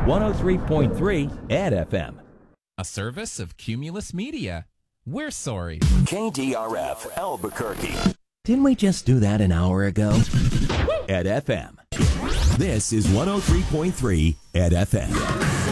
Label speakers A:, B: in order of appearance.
A: 103.3 Ed FM.
B: A service of Cumulus Media. We're sorry.
C: KDRF Albuquerque.
A: Didn't we just do that an hour ago? Ed FM. This is 103.3 Ed FM.